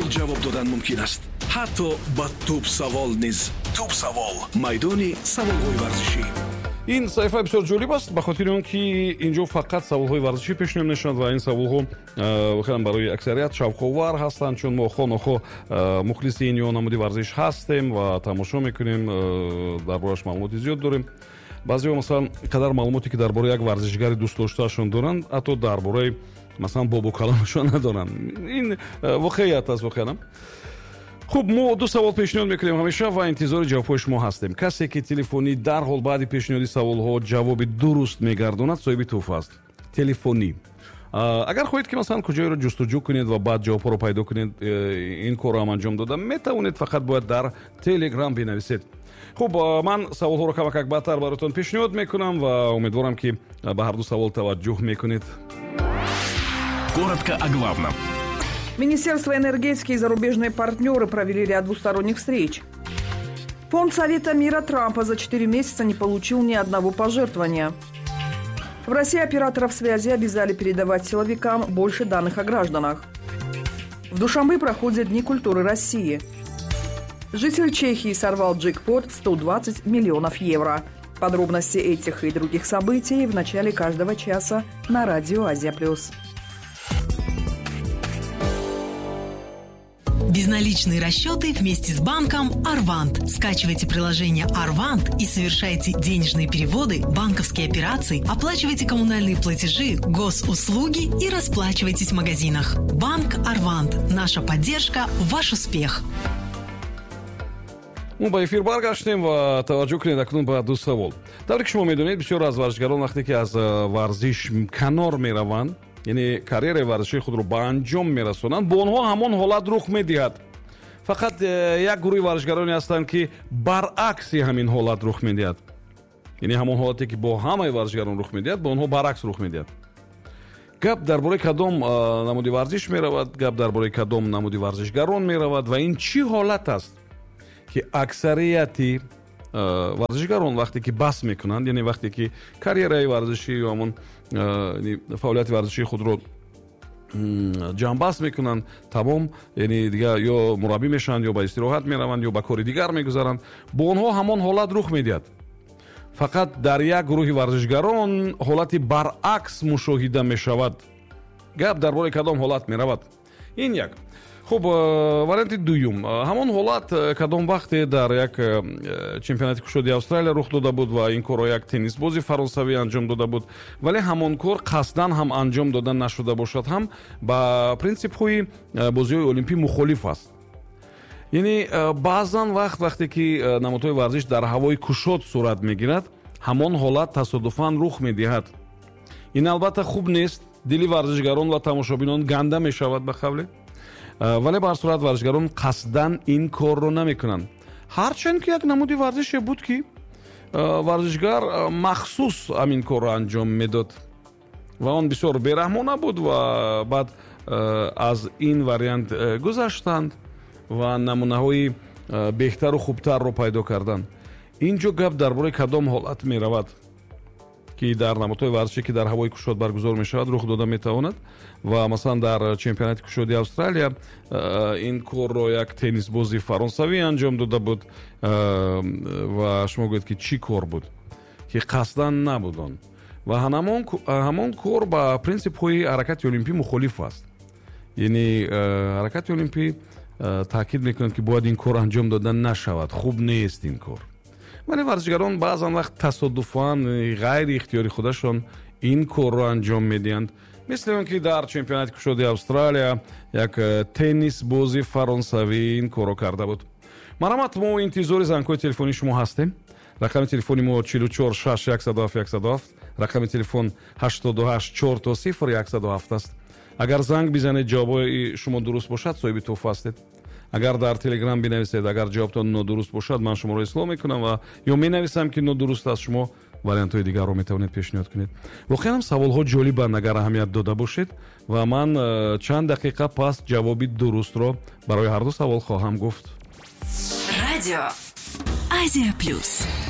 савол ҷавоб додан мумкин аст. ҳатто ба туп савол низ. туп савол, майдони саволҳои варзишӣ. ин саҳифа бисёр ҷолиб аст ба хотири он ки инҷо фақат саволҳои варзишӣ пешниҳод мешаванд ва ин саволҳо хеле барои аксарият шавқовар ҳастанд, чун мо хонохо мухлиси ин ё намуди варзиш ҳастем ва тамошо мекунем, дар борааш маълумоти зиёд дорем. баъзеҳо масалан қадар маълумоте ки дар бораи як варзишгари дӯстдоштаашон доранд, ҳатто дар бораи масалан бобу калонашон надоранд. ин воқеият аст воқеан. хуб, мо ду савол пешниҳод мекунем ҳамеша ва интизори ҷавобҳои шумо ҳастем. касе ки телефонӣ дарҳол баъди пешниҳоди саволҳо ҷавоби дуруст мегардонад соҳиби туҳфа аст. телефонӣ. агар хоҳед ки масалан куҷоеро ҷустуҷӯ кунед ва баъд ҷавобҳоро пайдо кунед, ин корро ҳам анҷом дода метавонед, фақат бояд дар телеграм бинависед. хуб, ман саволҳоро камакак баъдтар баротон пешниҳод мекунам ва умедворам ки ба ҳарду савол таваҷҷӯҳ мекунед. Коротко о главном. Министерство энергетики и зарубежные партнеры провели ряд двусторонних встреч. Фонд Совета мира Трампа за 4 месяца не получил ни одного пожертвования. В России операторов связи обязали передавать силовикам больше данных о гражданах. В Душанбе проходят Дни культуры России. Житель Чехии сорвал джекпот в 120 миллионов евро. Подробности этих и других событий в начале каждого часа на радио Азия+. Безналичные расчеты вместе с банком Арвант. Скачивайте приложение Арвант и совершайте денежные переводы, банковские операции, оплачивайте коммунальные платежи, госуслуги и расплачивайтесь в магазинах. Банк Арвант. Наша поддержка – ваш успех. мо ба эфир баргаштем ва таваҷҷӯҳ кунед акнун ба ду савол. тавре ки шумо медонед, бисёр аз варзишгарон вақте ки аз варзиш канор мераванд, яъне карьераи варзишии худро ба анҷом мерасонанд, бо онҳо ҳамон ҳолат рух медиҳад. фақат як гурӯҳи варзишгароне ҳастанд ки баръакси ҳамин ҳолат рух медиҳад, яъне ҳамон ҳолате ки бо ҳамаи варзишгарон рух медиҳад, бо онҳо баръакс рух медиҳад. гап дар бораи кадом намуди варзиш меравад, гап дар бораи кадом намуди варзишгарон меравад ва ин чӣ ҳолат аст ки аксарияти варзишгарон вақте ки бас мекунанд, яъне вақте ки карьераи варзишӣ ё ҳамон фаъолияти варзишии худро ҷамъбаст мекунанд, тамом, яъне дигар ё мураббӣ мешаванд, ё ба истироҳат мераванд, ё ба кори дигар мегузаранд, бо онҳо ҳамон ҳолат рух медиҳад. фақат дар як гурӯҳи варзишгарон ҳолати баръакс мушоҳида мешавад. гап дар бораи кадом ҳолат меравад? ин як. хуб, варианти дуюм, ҳамон ҳолат кадом вақте дар як чемпионати кушоди Австралия рух дода буд ва ин корро як теннисбози фаронсавӣ анҷом дода буд, вале ҳамон кор қасдан ҳам анҷом дода нашуда бошад, ҳам ба принсипҳои бозиҳои олимпӣ мухолиф аст. яъне баъзан вақте ки намудҳои варзиш дар ҳавои кушод сурат мегирад, ҳамон ҳолат тасодуфан рух медиҳад. ин албатта хуб нест, дили варзишгарон ва тамошобинон ганда мешавад ба қавле, вале ба ҳар сурат варзишгарон қасдан ин корро намекунанд. ҳарчанд ки як намуди варзише буд ки варзишгар махсус ҳамин корро анҷом медод ва он бисёр бераҳмона буд ва баъд аз ин вариант гузаштанд ва намунаҳои беҳтару хубтарро пайдо карданд. ин ҷо гап дар бораи кадом ҳолат меравад ки дар намудҳои варзише ки дар ҳавои кушод баргузор мешавад рух дода метавонад ва масалан дар чемпионати кушоди Австралия ин корро як теннисбози фаронсавӣ анҷом дода буд ва шумо гӯед ки чӣ кор буд ки қасдан набуд он ва ҳамон кор ба принсипҳои ҳаракати олимпӣ мухолиф аст. яъне ҳаракати олимпӣ таъкид мекунад ки бояд ин кор анҷом дода нашавад, хуб нест ин кор. вале варзишгарон баъзан вақт тасодуфан ғайри ихтиёри худашон ин корро анҷом медиҳанд. мисли он ки дар чемпионати кушоди Австралия як теннисбози фаронсавӣ ин корро карда буд. марҳамат, мо интизори зангҳои телефонии шумо ҳастем. рақами телефони мо 44 6 107 107, рақами телефон 88 4 107 аст. агар занг бизанед, ҷавобҳои шумо дуруст бошад, соҳиби туҳфа ҳастед. агар дар телеграм бинависед, агар ҷавобтон нодуруст бошад, ман шуморо ислом мекунам ва ё менависам ки нодуруст аст, шумо вариантҳои дигарро метавонед пешниҳод кунед. воқеан саволҳо ҷолибанд агар аҳамият дода бошед ва ман чанд дақиқа пас ҷавоби дурустро барои ҳарду савол хоҳам гуфт. Радио Азия Плюс.